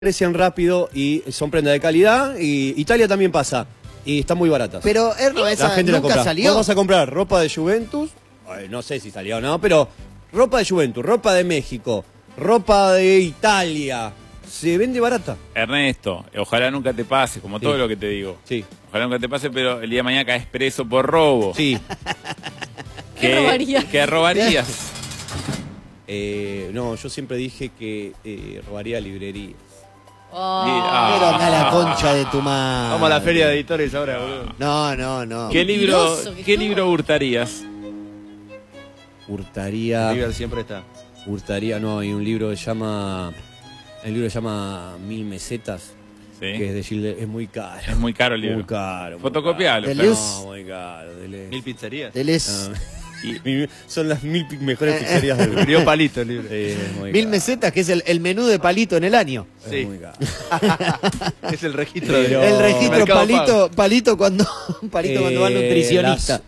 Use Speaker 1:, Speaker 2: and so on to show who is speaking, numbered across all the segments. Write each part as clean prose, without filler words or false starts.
Speaker 1: Crecen rápido y son prendas de calidad. Y Italia también pasa. Y están muy baratas.
Speaker 2: Pero Erno,
Speaker 1: la
Speaker 2: esa
Speaker 1: gente la
Speaker 2: nunca
Speaker 1: compra.
Speaker 2: salió.
Speaker 1: Vamos a comprar ropa de Juventus. Ay, no sé si salió o no, pero ropa de Juventus, ropa de México, ropa de Italia. Se vende barata.
Speaker 3: Ernesto, ojalá nunca te pase, como todo lo que te digo.
Speaker 1: Sí.
Speaker 3: Ojalá nunca te pase, pero el día de mañana caes preso por robo.
Speaker 1: Sí.
Speaker 4: ¿Qué robarías?
Speaker 3: ¿Qué robarías?
Speaker 1: No, yo siempre dije que robaría librerías.
Speaker 2: Pero acá la concha de tu madre.
Speaker 5: Vamos a la feria de editores ahora, boludo.
Speaker 2: No.
Speaker 3: ¿Qué libro,
Speaker 4: Mentiroso que
Speaker 3: ¿qué
Speaker 4: sos.
Speaker 3: libro hurtarías?
Speaker 1: Hurtaría.
Speaker 5: River siempre está.
Speaker 1: No, hay un libro que se llama. El libro se llama 1000 mesetas.
Speaker 3: Sí.
Speaker 1: Que es de Gilles, es muy caro.
Speaker 3: Es muy caro el libro.
Speaker 1: Muy caro. muy
Speaker 3: Fotocopialo.
Speaker 2: De
Speaker 3: claro.
Speaker 2: luz.
Speaker 1: No, muy caro. Deleuze.
Speaker 5: 1000 pizzerías.
Speaker 2: Deleuze.
Speaker 1: Son las 1000 mejores pizzerías del mundo.
Speaker 5: Río Palito el libro.
Speaker 1: Es muy
Speaker 2: 1000
Speaker 1: caro.
Speaker 2: mesetas, que es el menú de Palito en el año.
Speaker 1: Es
Speaker 5: Sí.
Speaker 1: muy caro.
Speaker 5: Es el registro
Speaker 1: Pero-
Speaker 5: de
Speaker 2: El registro
Speaker 5: Mercado Pago.
Speaker 2: Palito cuando va al nutricionista.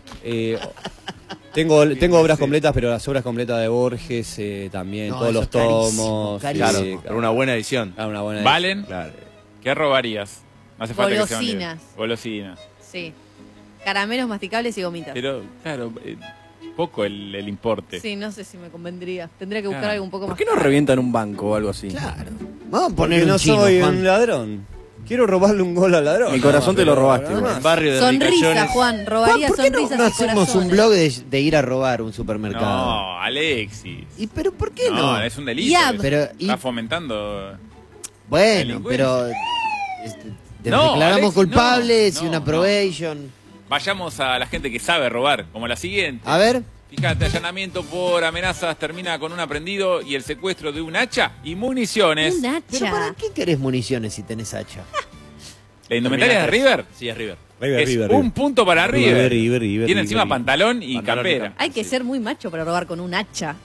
Speaker 1: Tengo obras completas, pero las obras completas de Borges también,
Speaker 2: No,
Speaker 1: todos
Speaker 2: eso
Speaker 1: los
Speaker 2: es carísimo,
Speaker 1: tomos.
Speaker 2: carísimo.
Speaker 5: Claro,
Speaker 1: sí,
Speaker 5: para una buena edición.
Speaker 1: una buena
Speaker 3: ¿Valen?
Speaker 5: Claro.
Speaker 3: ¿Qué robarías? No hace falta que sea un libro.
Speaker 4: Golosinas.
Speaker 3: Golosinas.
Speaker 4: Sí. Caramelos masticables y gomitas.
Speaker 3: Pero, claro, poco el importe.
Speaker 4: Sí, no sé si me convendría. Tendría que buscar
Speaker 3: Claro.
Speaker 4: algo un poco
Speaker 6: ¿Por
Speaker 4: más.
Speaker 6: qué no revientan un banco o algo así?
Speaker 2: Claro. Vamos a
Speaker 1: Porque
Speaker 2: poner
Speaker 1: no
Speaker 2: un chino,
Speaker 1: soy
Speaker 2: Juan.
Speaker 1: un ladrón. Quiero robarle un gol al ladrón.
Speaker 6: Mi corazón te lo robaste,
Speaker 1: nada
Speaker 6: igual.
Speaker 1: más.
Speaker 5: Barrio de
Speaker 4: Sonrisa,
Speaker 5: ricachones.
Speaker 4: Juan.
Speaker 2: Juan,
Speaker 4: Robaría
Speaker 2: ¿por qué no,
Speaker 4: sonrisas
Speaker 2: no
Speaker 4: y
Speaker 2: hacemos
Speaker 4: corazones.
Speaker 2: un blog de ir a robar un supermercado?
Speaker 3: No, Alexis.
Speaker 2: Pero ¿por qué no?
Speaker 3: Es un delito.
Speaker 4: Ya,
Speaker 2: pero-
Speaker 3: Está fomentando.
Speaker 2: Bueno,
Speaker 3: delincuencia.
Speaker 2: pero te
Speaker 3: No,
Speaker 2: declaramos
Speaker 3: Alexis,
Speaker 2: culpables y
Speaker 3: no,
Speaker 2: una
Speaker 3: no.
Speaker 2: probation.
Speaker 3: Vayamos a la gente que sabe robar, como la siguiente.
Speaker 2: A ver,
Speaker 3: Fíjate, allanamiento por amenazas termina con un aprendido y el secuestro de un hacha y municiones.
Speaker 4: Un
Speaker 2: ¿pero
Speaker 4: hacha.
Speaker 2: para qué querés municiones si tenés hacha?
Speaker 3: ¿La indumentaria es de River?
Speaker 5: Sí, es River.
Speaker 3: Es un punto para River.
Speaker 1: River.
Speaker 3: Tiene encima pantalón y
Speaker 5: Pantalón y
Speaker 3: campera.
Speaker 5: campera.
Speaker 4: Hay que ser muy macho para robar con un hacha.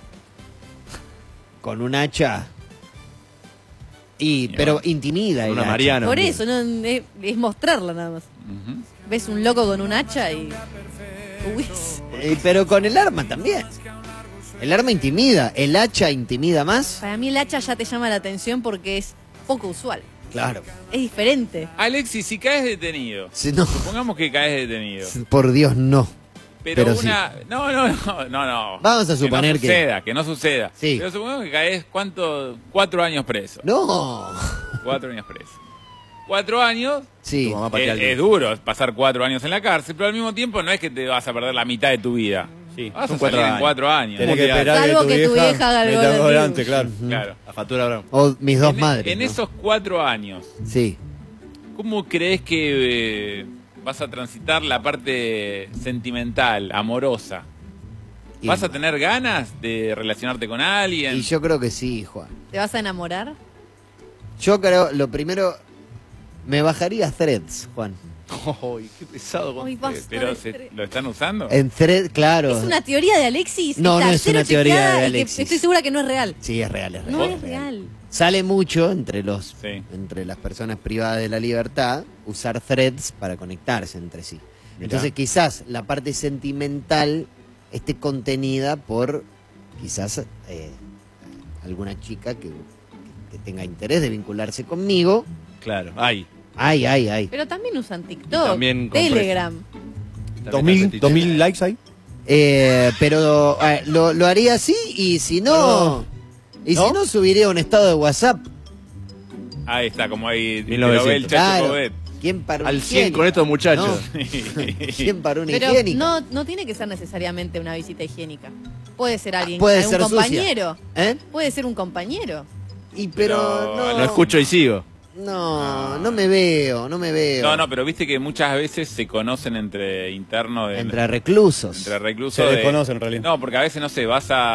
Speaker 2: Con un hacha. Pero intimida el
Speaker 5: Una
Speaker 2: hacha.
Speaker 5: Mariano.
Speaker 4: Por eso, no, es mostrarla nada más.
Speaker 3: Ujú.
Speaker 4: Ves un loco con un hacha y... Uy,
Speaker 2: Pero con el arma también. El arma intimida, el hacha intimida más.
Speaker 4: para mí el hacha ya te llama la atención porque es poco usual.
Speaker 2: Claro.
Speaker 4: Es diferente.
Speaker 3: Alexis, si caes detenido,
Speaker 2: Si no,
Speaker 3: supongamos que caes detenido,
Speaker 2: por Dios, no.
Speaker 3: pero
Speaker 2: Pero
Speaker 3: una... No.
Speaker 2: Vamos a suponer
Speaker 3: que no suceda.
Speaker 2: Sí.
Speaker 3: Pero supongamos que caes, ¿cuánto? 4 años preso.
Speaker 2: No.
Speaker 3: 4 años preso. 4 años,
Speaker 2: Sí.
Speaker 5: Tu mamá patea al
Speaker 3: es duro pasar 4 años en la cárcel, pero al mismo tiempo no es que te vas a perder la mitad de tu vida.
Speaker 1: Sí,
Speaker 3: Vas
Speaker 5: son
Speaker 3: a salir
Speaker 5: 4
Speaker 3: en
Speaker 5: años.
Speaker 3: 4 años.
Speaker 1: Tenés que esperar
Speaker 4: Salvo que tu vieja haga el
Speaker 1: meta
Speaker 4: gol
Speaker 1: gol
Speaker 4: antes.
Speaker 1: antes, claro.
Speaker 3: Claro.
Speaker 5: La factura Brown.
Speaker 2: O mis dos
Speaker 3: En-
Speaker 2: madres.
Speaker 3: En
Speaker 2: ¿no?
Speaker 3: esos 4 años,
Speaker 2: Sí.
Speaker 3: ¿cómo crees que vas a transitar la parte sentimental, amorosa?
Speaker 2: Y-
Speaker 3: ¿Vas a tener ganas de relacionarte con alguien?
Speaker 2: Y yo creo que sí, Juan.
Speaker 4: ¿Te vas a enamorar?
Speaker 2: Yo creo, lo primero, me bajaría Threads, Juan.
Speaker 5: Uy, qué pesado.
Speaker 4: Ay, basta
Speaker 3: Pero
Speaker 4: de-
Speaker 3: ¿lo están usando?
Speaker 2: En Threads, claro.
Speaker 4: Es una teoría de Alexis.
Speaker 2: No,
Speaker 4: está
Speaker 2: no es
Speaker 4: cero
Speaker 2: una teoría
Speaker 4: chequeada
Speaker 2: de
Speaker 4: y que
Speaker 2: Alexis.
Speaker 4: estoy segura que no es real.
Speaker 2: Sí, es real, es real.
Speaker 4: No es real.
Speaker 2: Sale mucho entre
Speaker 3: Sí.
Speaker 2: entre las personas privadas de la libertad usar Threads para conectarse entre sí. Entonces quizás la parte sentimental esté contenida por quizás alguna chica que tenga interés de vincularse conmigo.
Speaker 5: Claro, ay.
Speaker 2: Ay.
Speaker 4: Pero también usan TikTok,
Speaker 5: también compré.
Speaker 4: Telegram.
Speaker 1: 2000 likes ahí.
Speaker 2: Pero lo haría así y si no... Y si no, subiría un estado de WhatsApp.
Speaker 3: Ahí está, como ahí te
Speaker 5: 1900.
Speaker 3: lo ve el Chacho
Speaker 2: Claro.
Speaker 3: Covet.
Speaker 2: ¿Quién para una
Speaker 5: Al 100
Speaker 2: higiénica?
Speaker 5: con estos muchachos.
Speaker 2: ¿No? ¿Quién para una
Speaker 4: Pero
Speaker 2: higiénica?
Speaker 4: no tiene que ser necesariamente una visita higiénica. Puede ser alguien,
Speaker 2: Puede
Speaker 4: algún
Speaker 2: ser sucia.
Speaker 4: compañero.
Speaker 2: ¿Eh?
Speaker 4: Puede ser un compañero.
Speaker 2: Pero no...
Speaker 5: Lo escucho y sigo.
Speaker 2: No me veo.
Speaker 3: No, pero viste que muchas veces se conocen entre internos de
Speaker 2: Entre reclusos.
Speaker 3: entre reclusos.
Speaker 1: Se desconocen, en realidad.
Speaker 3: No, porque a veces, no sé,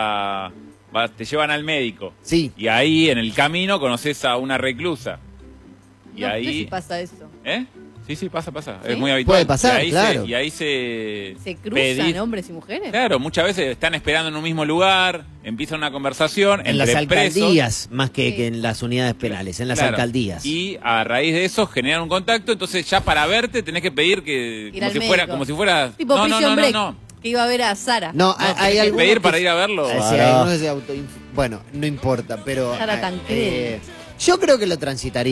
Speaker 3: te llevan al médico.
Speaker 2: Sí.
Speaker 3: Y ahí en el camino conoces a una reclusa. Y
Speaker 4: No sé
Speaker 3: ahí.
Speaker 4: si pasa eso.
Speaker 3: ¿Eh? Sí, pasa.
Speaker 4: ¿Sí?
Speaker 3: Es muy habitual.
Speaker 2: Puede pasar,
Speaker 3: y ahí
Speaker 2: claro.
Speaker 3: y ahí se.
Speaker 4: ¿Se cruzan
Speaker 3: pedís-
Speaker 4: hombres y mujeres?
Speaker 3: Claro, muchas veces están esperando en un mismo lugar, empieza una conversación
Speaker 2: En las
Speaker 3: entre presos.
Speaker 2: alcaldías, más que,
Speaker 4: Sí.
Speaker 2: que en las unidades penales, en las
Speaker 3: Claro.
Speaker 2: alcaldías.
Speaker 3: Y a raíz de eso generan un contacto, entonces ya para verte tenés que pedir que
Speaker 4: Ir al
Speaker 3: como si fuera
Speaker 4: Tipo Prison Break,
Speaker 3: no.
Speaker 4: que iba a ver a Sara.
Speaker 2: No,
Speaker 3: No,
Speaker 2: hay
Speaker 3: tenés que
Speaker 2: algunos
Speaker 3: pedir
Speaker 2: que-
Speaker 3: para ir a verlo.
Speaker 2: Sí, hay algunos que se bueno, no importa, pero
Speaker 4: Sara Tancredi.
Speaker 2: Yo creo que lo transitaría.